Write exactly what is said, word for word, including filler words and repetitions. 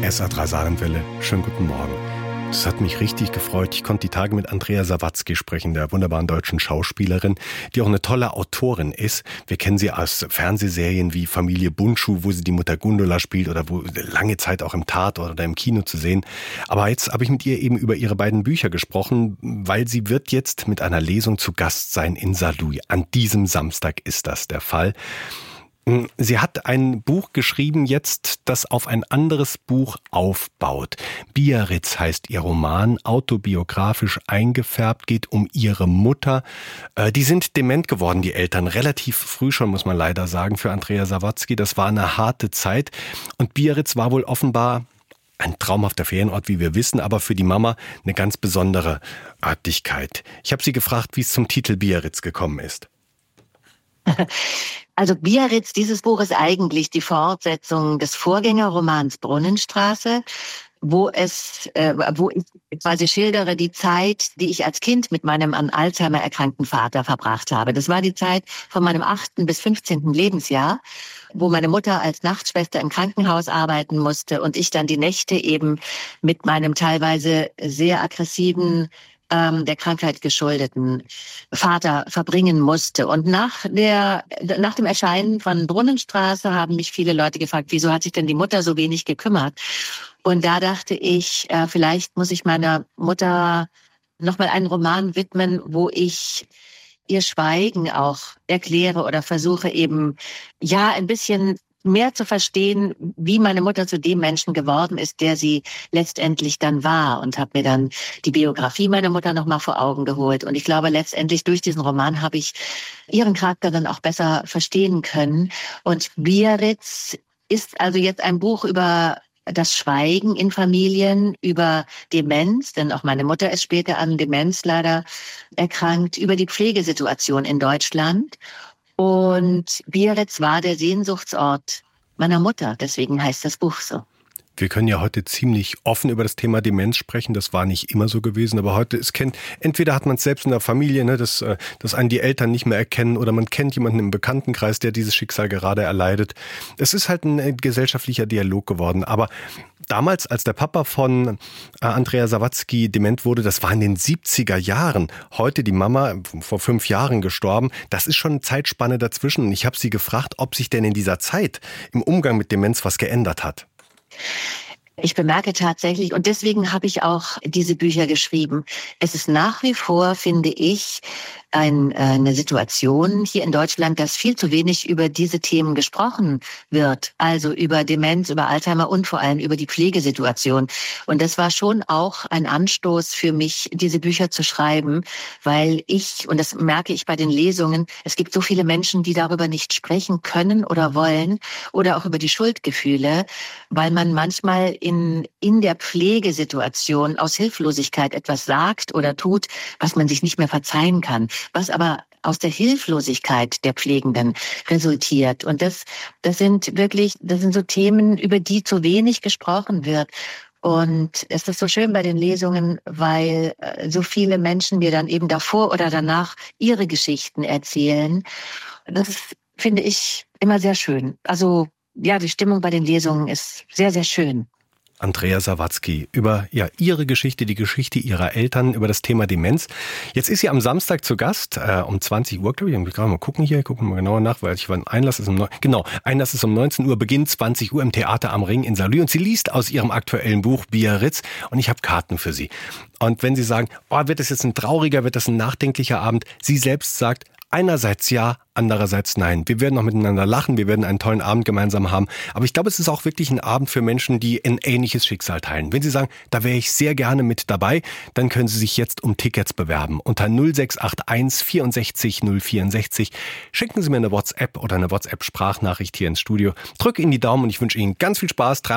S A drei Saarlandwelle, schönen guten Morgen. Das hat mich richtig gefreut. Ich konnte die Tage mit Andrea Sawatzki sprechen, der wunderbaren deutschen Schauspielerin, die auch eine tolle Autorin ist. Wir kennen sie aus Fernsehserien wie Familie Bundschuh, wo sie die Mutter Gundula spielt oder wo lange Zeit auch im Tatort oder im Kino zu sehen. Aber jetzt habe ich mit ihr eben über ihre beiden Bücher gesprochen, weil sie wird jetzt mit einer Lesung zu Gast sein in Saarlouis. An diesem Samstag ist das der Fall. Sie hat ein Buch geschrieben jetzt, das auf ein anderes Buch aufbaut. Biarritz heißt ihr Roman, autobiografisch eingefärbt, geht um ihre Mutter. Die sind dement geworden, die Eltern, relativ früh schon, muss man leider sagen, für Andrea Sawatzki. Das war eine harte Zeit und Biarritz war wohl offenbar ein traumhafter Ferienort, wie wir wissen, aber für die Mama eine ganz besondere Örtlichkeit. Ich habe sie gefragt, wie es zum Titel Biarritz gekommen ist. Also Biarritz, dieses Buch ist eigentlich die Fortsetzung des Vorgängerromans Brunnenstraße, wo es, äh, wo ich quasi schildere die Zeit, die ich als Kind mit meinem an Alzheimer erkrankten Vater verbracht habe. Das war die Zeit von meinem achten bis fünfzehnten Lebensjahr, wo meine Mutter als Nachtschwester im Krankenhaus arbeiten musste und ich dann die Nächte eben mit meinem teilweise sehr aggressiven, der Krankheit geschuldeten Vater verbringen musste. Und nach der, nach dem Erscheinen von Brunnenstraße haben mich viele Leute gefragt, wieso hat sich denn die Mutter so wenig gekümmert? Und da dachte ich, äh, vielleicht muss ich meiner Mutter nochmal einen Roman widmen, wo ich ihr Schweigen auch erkläre oder versuche eben, ja, ein bisschen mehr zu verstehen, wie meine Mutter zu dem Menschen geworden ist, der sie letztendlich dann war, und habe mir dann die Biografie meiner Mutter noch mal vor Augen geholt. Und ich glaube, letztendlich durch diesen Roman habe ich ihren Charakter dann auch besser verstehen können. Und Biarritz ist also jetzt ein Buch über das Schweigen in Familien, über Demenz, denn auch meine Mutter ist später an Demenz leider erkrankt, über die Pflegesituation in Deutschland. Und Biarritz war der Sehnsuchtsort meiner Mutter, deswegen heißt das Buch so. Wir können ja heute ziemlich offen über das Thema Demenz sprechen. Das war nicht immer so gewesen, aber heute ist kennt. Entweder hat man es selbst in der Familie, ne, dass, dass einen die Eltern nicht mehr erkennen, oder man kennt jemanden im Bekanntenkreis, der dieses Schicksal gerade erleidet. Es ist halt ein gesellschaftlicher Dialog geworden. Aber damals, als der Papa von Andrea Sawatzki dement wurde, das war in den siebziger Jahren. Heute die Mama, vor fünf Jahren gestorben. Das ist schon eine Zeitspanne dazwischen. Und ich habe sie gefragt, ob sich denn in dieser Zeit im Umgang mit Demenz was geändert hat. Ich bemerke tatsächlich, und deswegen habe ich auch diese Bücher geschrieben, es ist nach wie vor, finde ich, ein, eine Situation hier in Deutschland, dass viel zu wenig über diese Themen gesprochen wird. Also über Demenz, über Alzheimer und vor allem über die Pflegesituation. Und das war schon auch ein Anstoß für mich, diese Bücher zu schreiben, weil ich, und das merke ich bei den Lesungen, es gibt so viele Menschen, die darüber nicht sprechen können oder wollen, oder auch über die Schuldgefühle, weil man manchmal in, in der Pflegesituation aus Hilflosigkeit etwas sagt oder tut, was man sich nicht mehr verzeihen kann, was aber aus der Hilflosigkeit der Pflegenden resultiert. Und das, das sind wirklich, das sind so Themen, über die zu wenig gesprochen wird. Und es ist so schön bei den Lesungen, weil so viele Menschen mir dann eben davor oder danach ihre Geschichten erzählen. Das finde ich immer sehr schön. Also ja, die Stimmung bei den Lesungen ist sehr, sehr schön. Andrea Sawatzki über ja, ihre Geschichte, die Geschichte ihrer Eltern, über das Thema Demenz. Jetzt ist sie am Samstag zu Gast, äh, um zwanzig Uhr, glaube ich. Ich kann mal gucken hier, gucken wir mal genauer nach, weil ich war ein Einlass ist um neun, genau, Einlass ist um neunzehn Uhr, Beginn zwanzig Uhr im Theater am Ring in Saarlouis. Und sie liest aus ihrem aktuellen Buch Biarritz und ich habe Karten für sie. Und wenn Sie sagen, oh, wird das jetzt ein trauriger, wird das ein nachdenklicher Abend? Sie selbst sagt, einerseits ja, andererseits nein. Wir werden noch miteinander lachen, wir werden einen tollen Abend gemeinsam haben. Aber ich glaube, es ist auch wirklich ein Abend für Menschen, die ein ähnliches Schicksal teilen. Wenn Sie sagen, da wäre ich sehr gerne mit dabei, dann können Sie sich jetzt um Tickets bewerben. Unter null sechs acht eins vierundsechzig null vierundsechzig schicken Sie mir eine WhatsApp oder eine WhatsApp-Sprachnachricht hier ins Studio. Drück Ihnen die Daumen und ich wünsche Ihnen ganz viel Spaß.